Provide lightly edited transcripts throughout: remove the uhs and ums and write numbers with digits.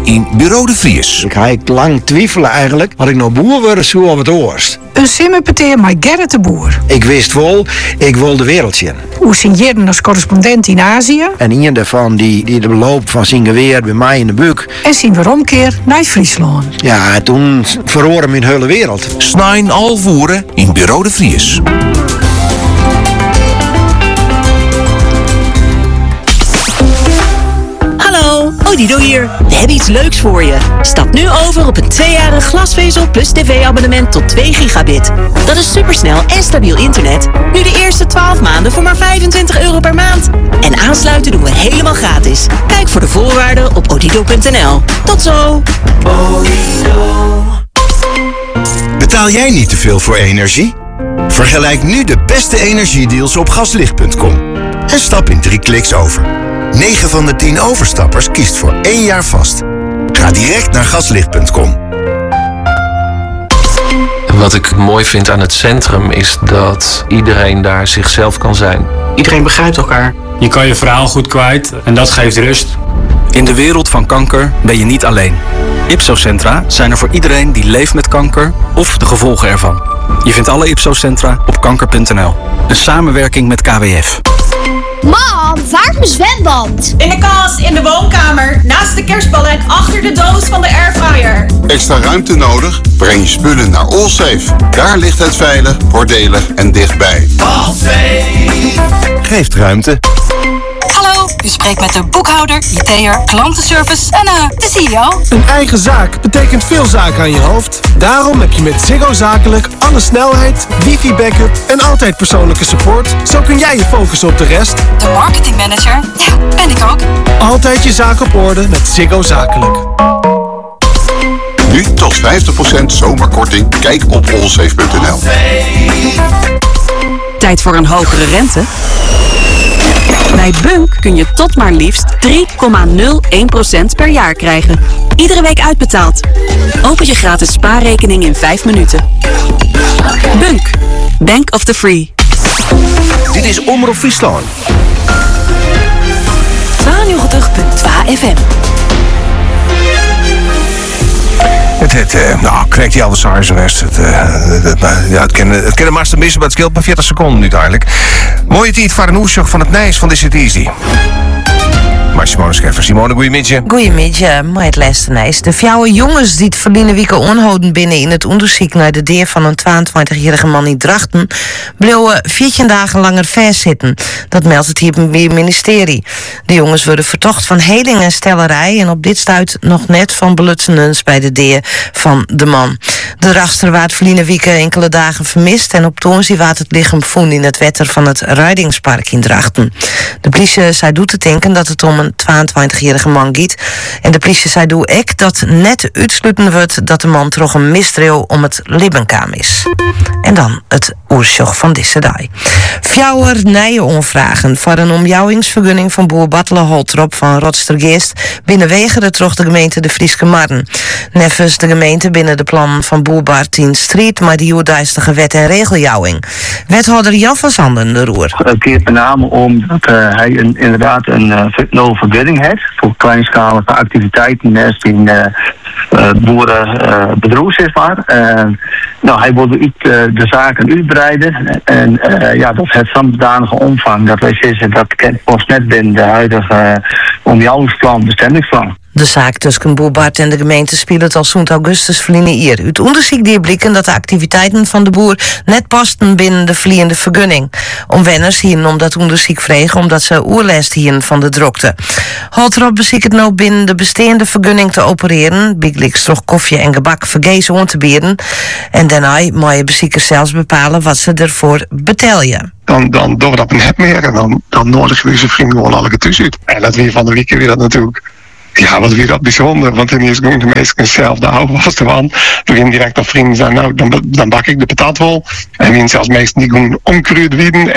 in Bureau de Vries. Ik had lang twijfelen eigenlijk, wat ik nou boer worden zou of het oorst. Een simmerpeteer met Gerrit de Boer. Ik wist wel, ik wil de wereld zien. Hoe signeerde als correspondent in Azië. En een daarvan die de beloop van zijn geweer bij mij in de buik. En zien we omkeer naar Friesland. Ja, toen verloor mijn hele wereld. Snijn al voeren in Bureau de Vries. Hallo, Odido hier. We hebben iets leuks voor je. Stap nu over op een 2-jarig glasvezel plus tv-abonnement tot 2 gigabit. Dat is supersnel en stabiel internet. Nu de eerste 12 maanden voor maar €25 per maand. En aansluiten doen we helemaal gratis. Kijk voor de voorwaarden op odido.nl. Tot zo! Betaal jij niet te veel voor energie? Vergelijk nu de beste energiedeals op gaslicht.com. En stap in 3 kliks over. 9 van de 10 overstappers kiest voor 1 jaar vast. Ga direct naar gaslicht.com. Wat ik mooi vind aan het centrum is dat iedereen daar zichzelf kan zijn. Iedereen begrijpt elkaar. Je kan je verhaal goed kwijt en dat geeft rust. In de wereld van kanker ben je niet alleen. Ipso-centra zijn er voor iedereen die leeft met kanker of de gevolgen ervan. Je vindt alle Ipso-centra op kanker.nl. Een samenwerking met KWF. Mam, waar is mijn zwembad? In de kast, in de woonkamer, naast de kerstballen en achter de doos van de airfryer. Extra ruimte nodig? Breng je spullen naar Allsafe. Daar ligt het veilig, voordelig en dichtbij. Allsafe geeft ruimte. Hallo, u spreekt met de boekhouder, IT'er, klantenservice en de CEO. Een eigen zaak betekent veel zaken aan je hoofd. Daarom heb je met Ziggo Zakelijk alle snelheid, wifi-backup en altijd persoonlijke support. Zo kun jij je focussen op de rest. De marketingmanager, ja, ben ik ook. Altijd je zaak op orde met Ziggo Zakelijk. Nu tot 50% zomerkorting. Kijk op allsafe.nl. Tijd voor een hogere rente? Bij Bunk kun je tot maar liefst 3,01% per jaar krijgen. Iedere week uitbetaald. Open je gratis spaarrekening in 5 minuten. Bunk. Bank of the Free. Dit is Omroep Friesland. 92.2 FM. Nou, krijgt hij alles saai zijn rest. Het kan maar te missen, maar het scheelt maar 40 seconden nu eigenlijk. Mooie tijd voor een oorzaak van het Nijs van deze Easy. Maar Simone Scheffer. Simone, goeiemiddag. Goeiemiddag, maar het laatste Nijs. De vrouwen jongens die het verleden week onhouden binnen in het onderzoek naar de deer van een 22-jarige man in Drachten, bleven 14 dagen langer vastzitten. Dat meldt het hier ministerie. De jongens worden vertocht van heling en stellerij en op dit stuit nog net van belutsenens bij de deer van de man. De raster waard verleden week enkele dagen vermist en op toonzie waard het lichaam vonden in het wetter van het Ruidingspark in Drachten. De politie zei doet te denken dat het om een 22-jarige man gaat. En de politie zei doe ik dat net uitsluiten wordt dat de man toch een misdrijf om het libbenkaam is. En dan het oorzaak van deze dag. Fjouwer nije onvragen voor een omjouwingsvergunning van boer Battelen Holtrop van Rotstergeest binnenwegen terug de gemeente de Frieske Marren. Neffens de gemeente binnen de plan van boer Bartien Street, maar die joerduistige wet en regeljouwing. Wethouder Jan van Zanden de roer. Het keert met name om dat hij inderdaad een vergunning heeft voor kleinschalige activiteiten naast in boerenbedrijf, zeg maar. Hij wil de zaken uitbreiden en dat heeft zo'n zodanige omvang dat wij zeggen dat kent ons net binnen de huidige omjouwingsplan, bestemmingsplan. De zaak tussen boer Bart en de gemeente speelt al zo'n augustus verleden jaar. Uit onderzoek die blikken dat de activiteiten van de boer net pasten binnen de vliegende vergunning. Omwenners hier om dat onderzoek vregen omdat ze oerlest hier van de drokte. Holtrop beziek het nou binnen de bestaande vergunning te opereren. Bigliks toch koffie en gebak vergezen om te bieden. En daarna mag je beziekers zelfs bepalen wat ze ervoor betalen. Dan doen we dat net meer en dan nodigen we ze vrienden gewoon alle tussen uit. En dat weer van de week weer dat natuurlijk. Ja, wat weer dat bijzonder, want dan is gewoon de meesten zelf de houvast ervan. Toen direct nog vrienden zijn, nou, dan bak ik de patat wel. En wie zelfs meesten die gewoon omkruid wieden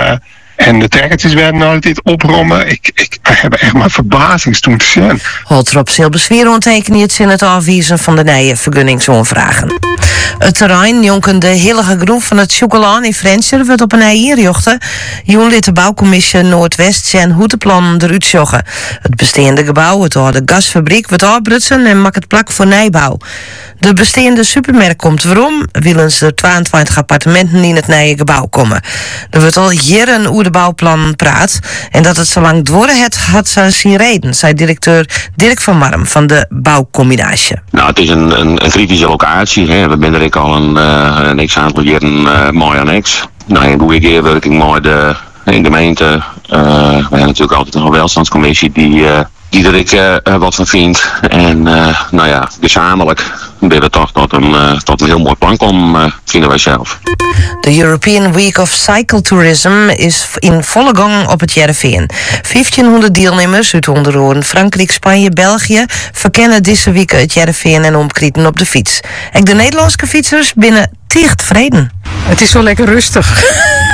en de trekkertjes werden altijd oprommen. Ik heb echt maar verbazing toen te zien. Holtrop zal bezwaar onttekenen het in het afwijzen van de nieuwe vergunningsonvragen. Het terrein jonken de Heilige Groen van het Chocolaan in Frencher wordt op een ei inrichten. Joen liet de bouwcommissie Noordwest zijn hoe de plannen eruit joggen. Het bestaande gebouw, het oude gasfabriek, wordt afbrutsen en maakt het plak voor nijbouw. De bestaande supermarkt komt waarom, willen ze 22 appartementen in het nieuwe gebouw komen. Er wordt al jaren over de bouwplannen praat en dat het zo lang dwarren had ze zien reden, zei directeur Dirk van Marm van de bouwcombinatie. Nou, het is een kritische locatie. Hè. We zijn er al een x-aantal jaren mooi aan niks. Nou, en doe ik eerwerking met de gemeente. We hebben natuurlijk altijd een welstandscommissie die er wat van vindt. En nou ja, gezamenlijk willen we toch tot een heel mooi plan komen, vinden wij zelf. De European Week of Cycle Tourism is in volle gang op het Jereveen. 1500 deelnemers uit onder andere Frankrijk, Spanje, België verkennen deze week het Jereveen en omkrieten op de fiets. En de Nederlandse fietsers binnen tegen tevreden. Het is wel lekker rustig.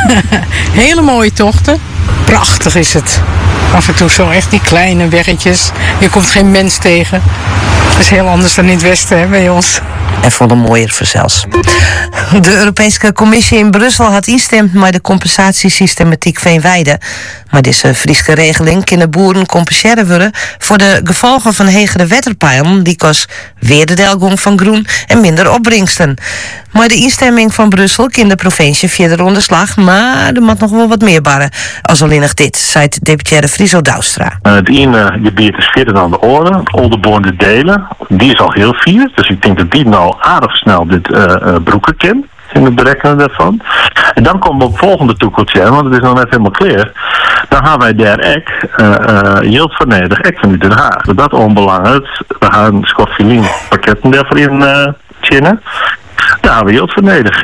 Hele mooie tochten. Prachtig is het. Af en toe zo echt die kleine weggetjes. Je komt geen mens tegen. Dat is heel anders dan in het westen, hè, bij ons. En volle mooier verzels. De Europese Commissie in Brussel had instemd met de compensatiesystematiek veenweide. Maar deze Friese regeling kunnen boeren compenseren worden voor de gevolgen van hegere wetterpeilen. Die kost weer de delgong van groen en minder opbrengsten. Maar de instemming van Brussel kan de provincie verder onder slag, maar er moet nog wel wat meer barren. Als alleen nog dit, zei deputaire Friso Douwstra. Het ene gebied is verder dan de Oren, Oldenborn delen. Die is al heel vier, dus ik denk dat die nou aardig snel dit broeken kent. In het berekenen daarvan. En dan komen we op het volgende toekomstjaar, want het is nog net helemaal klaar. Dan gaan wij daar heel vernedig van Den Haag. Dat onbelangrijk. We gaan schoffielien pakketten daarvoor in chinnen. Daar gaan we heel vernedig.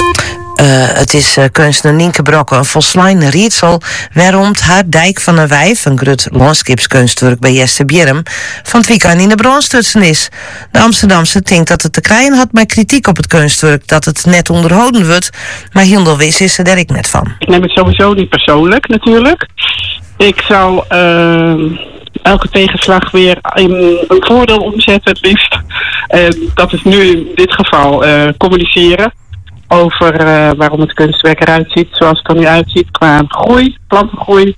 Het is kunstenaar Nienke Brokke een volslijn rietsel waarom haar dijk van een wijf, een grut landschapskunstwerk bij Jester Bjerm, van het weekend in de brandstutsen is. De Amsterdamse denkt dat het te krijgen had met kritiek op het kunstwerk, dat het net onderhouden wordt, maar heel wis is er ik net van. Ik neem het sowieso niet persoonlijk natuurlijk. Ik zou elke tegenslag weer in een voordeel omzetten het liefst. Dat is nu in dit geval communiceren over waarom het kunstwerk eruit ziet zoals het er nu uitziet qua groei, plantengroei.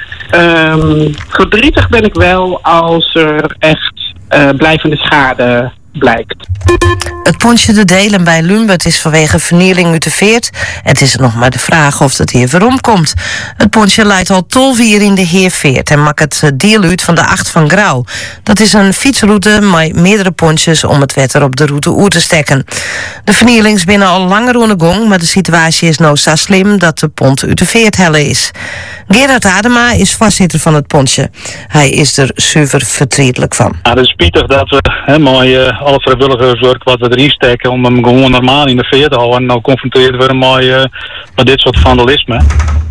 Verdrietig ben ik wel als er echt blijvende schade blijkt. Het pontje de Delen bij Lumbert is vanwege vernieling uit de veert. Het is nog maar de vraag of het hier waarom komt. Het pontje leidt al 12 jaar in de Heerveert en maakt het deel uit van de 8 van Grauw. Dat is een fietsroute met meerdere pontjes om het wetter op de route oer te stekken. De vernieling is binnen al langer onder gang, maar de situatie is nou zo slim dat de pont uit de veert helle is. Gerard Adema is voorzitter van het pontje. Hij is er super verdrietelijk van. Ja, het is spietig dat we mooi alle vrijwilligerswerk wat we erin steken om hem gewoon normaal in de veer te houden. En nou confronteerd worden met dit soort vandalisme.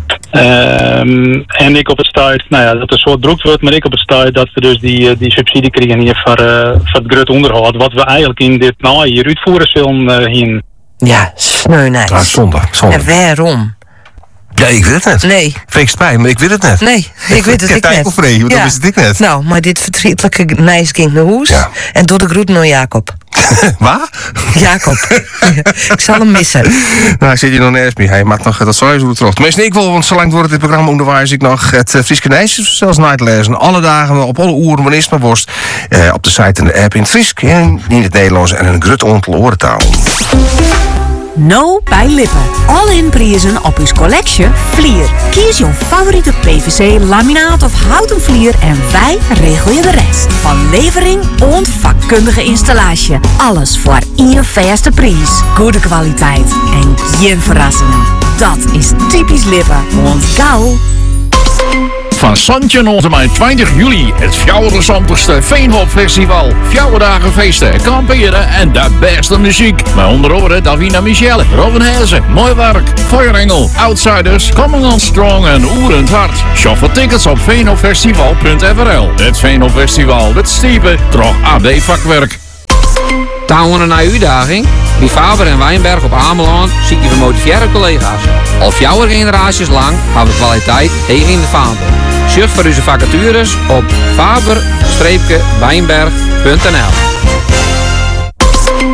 En ik op het stuit, nou ja, dat er een soort broek wordt, maar ik op het stuit dat we dus die subsidie krijgen hier voor het grut onderhoud. Wat we eigenlijk in dit hier uitvoeren zullen heen. Ja, sneu nice. Ah, zonde. En waarom? Ja, ik weet het net. Nee. Fake spijt, maar ik weet het net. Nee, ik weet het net. Want dan wist het ik net. Nou, maar dit verdrietelijke nice ging naar huis. Ja. En door de groet naar Jacob. Waar? Jacob. Ik zal hem missen. Nou, zit je nog nergens meer. Hij maakt nog dat sowieso terug. Tenminste, ik wil, want zolang wordt dit programma onderwijs ik nog het Frieske Nijs zelfs lezen. Alle dagen, op alle uren, wanneer het maar worst. Op de site en de app in het Friesk en in het Nederlands en een grut aantal oorentaal. Nou bij Lippen. All-in prijzen op uw collection Vlier. Kies je favoriete PVC, laminaat of houten vlier en wij regelen je de rest. Van levering en vakkundige installatie. Alles voor één vaste prijs. Goede kwaliteit en geen verrassingen. Dat is typisch Lippen. Want gauw. Van Santje tot en met 20 juli het Fjouwerensantigste Veenhopfestival. 4 dagen feesten, kamperen en de beste muziek. Met onder andere Davina Michelle, Robin Hezen, Mooi Werk, Feuerengel, Outsiders, Coming on Strong en Oerend Hart. Shop voor tickets op veenhopfestival.nl. Het Veenhopfestival, het stiepen, toch AD vakwerk. Touwen naar uw uitdaging? Bij Faber en Wijnberg op Ameland zie je gemotiveerde collega's. Al 4 generaties lang hebben we kwaliteit tegen in de vaandel. Surf voor onze vacatures op faber-wijnberg.nl. Wat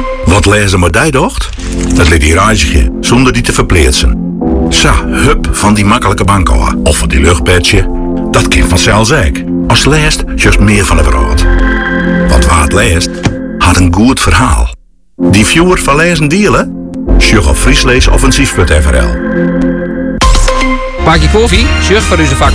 Wat lezen maar die docht? Dat liet die reisje, zonder die te verpleetsen. Sa, hup van die makkelijke bank af. Of van die luchtpetje. Dat kind vanzelfs ook. Als leest, juist meer van de wereld. Want waar het leest, had een goed verhaal. Die viewer van lezen delen? Sjug op friesleesoffensief.nl. Pak je koffie, zorg voor onze